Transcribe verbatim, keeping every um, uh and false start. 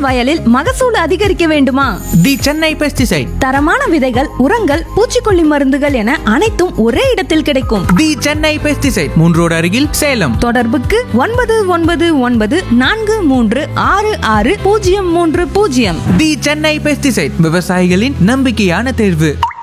வயலில் மகசூல் அதிகரிக்க வேண்டுமா? தி சென்னை பெஸ்டிசைட். தரமான விதைகள், உரங்கள், பூச்சிக்கொல்லி மருந்துகள் என அனைத்தும் ஒரே இடத்தில் கிடைக்கும். தி சென்னை பெஸ்டிசைட், மூன்று ரோடு அருகில், சேலம். தொடர்புக்கு ஒன்பது ஒன்பது ஒன்பது நான்கு மூன்று ஆறு ஆறு பூஜ்ஜியம் மூன்று பூஜ்ஜியம். தி சென்னை பெஸ்டிசைட், விவசாயிகளின் நம்பிக்கையான தேர்வு.